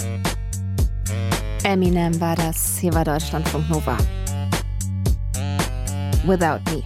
Eminem war das. Hier war Deutschlandfunk Nova. Without Me.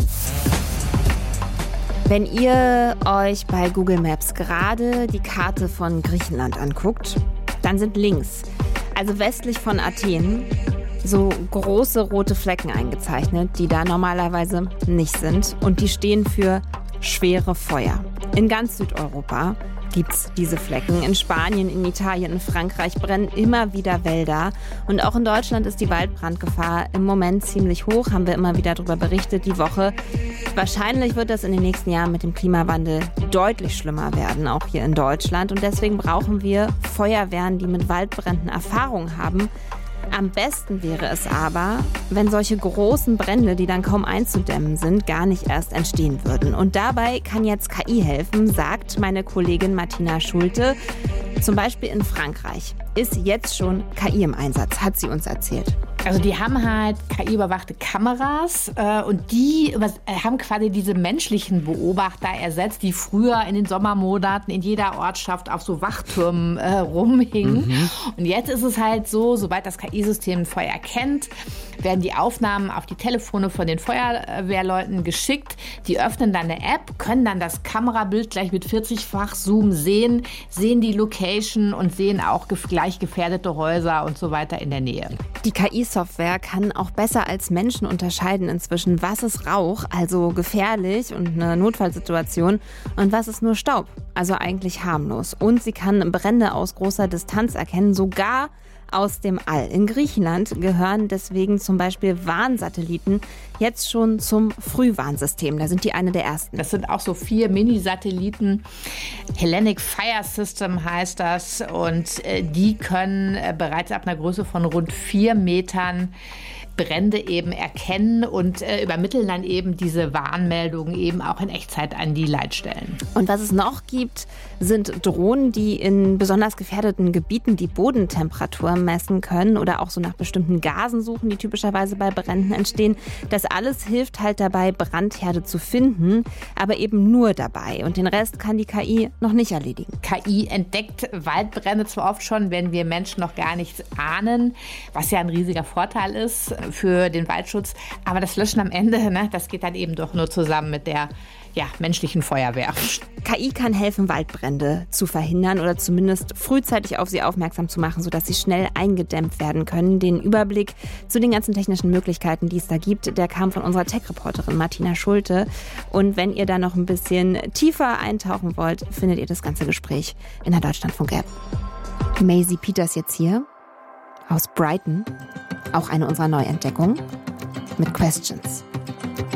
Wenn ihr euch bei Google Maps gerade die Karte von Griechenland anguckt, dann sind links, also westlich von Athen, so große rote Flecken eingezeichnet, die da normalerweise nicht sind. Und die stehen für schwere Feuer. In ganz Südeuropa gibt's diese Flecken. In Spanien, in Italien, in Frankreich brennen immer wieder Wälder. Und auch in Deutschland ist die Waldbrandgefahr im Moment ziemlich hoch. Haben wir immer wieder darüber berichtet die Woche. Wahrscheinlich wird das in den nächsten Jahren mit dem Klimawandel deutlich schlimmer werden, auch hier in Deutschland. Und deswegen brauchen wir Feuerwehren, die mit Waldbränden Erfahrung haben. Am besten wäre es aber, wenn solche großen Brände, die dann kaum einzudämmen sind, gar nicht erst entstehen würden. Und dabei kann jetzt KI helfen, sagt meine Kollegin Martina Schulte. Zum Beispiel in Frankreich ist jetzt schon KI im Einsatz, hat sie uns erzählt. Also die haben halt KI-überwachte Kameras und die haben quasi diese menschlichen Beobachter ersetzt, die früher in den Sommermonaten in jeder Ortschaft auf so Wachtürmen rumhingen. Und jetzt ist es halt so, sobald das KI-System ein Feuer erkennt, werden die Aufnahmen auf die Telefone von den Feuerwehrleuten geschickt. Die öffnen dann eine App, können dann das Kamerabild gleich mit 40-fach Zoom sehen die Location und sehen auch gleich gefährdete Häuser und so weiter in der Nähe. Die KI-Software kann auch besser als Menschen unterscheiden inzwischen, was ist Rauch, also gefährlich und eine Notfallsituation, und was ist nur Staub, also eigentlich harmlos. Und sie kann Brände aus großer Distanz erkennen, sogar aus dem All. In Griechenland gehören deswegen zum Beispiel Warnsatelliten jetzt schon zum Frühwarnsystem. Da sind die eine der ersten. Das sind auch so 4 Mini-Satelliten. Hellenic Fire System heißt das. Und die können bereits ab einer Größe von rund 4 Metern Brände eben erkennen und übermitteln dann eben diese Warnmeldungen eben auch in Echtzeit an die Leitstellen. Und was es noch gibt, sind Drohnen, die in besonders gefährdeten Gebieten die Bodentemperatur messen können oder auch so nach bestimmten Gasen suchen, die typischerweise bei Bränden entstehen. Das alles hilft halt dabei, Brandherde zu finden, aber eben nur dabei. Und den Rest kann die KI noch nicht erledigen. KI entdeckt Waldbrände zwar oft schon, wenn wir Menschen noch gar nichts ahnen, was ja ein riesiger Vorteil ist für den Waldschutz. Aber das Löschen am Ende, das geht dann eben doch nur zusammen mit der menschlichen Feuerwehr. KI kann helfen, Waldbrände zu verhindern oder zumindest frühzeitig auf sie aufmerksam zu machen, sodass sie schnell eingedämmt werden können. Den Überblick zu den ganzen technischen Möglichkeiten, die es da gibt, der kam von unserer Tech-Reporterin Martina Schulte. Und wenn ihr da noch ein bisschen tiefer eintauchen wollt, findet ihr das ganze Gespräch in der Deutschlandfunk-App. Maisie Peters jetzt hier aus Brighton, auch eine unserer Neuentdeckungen, mit Questions.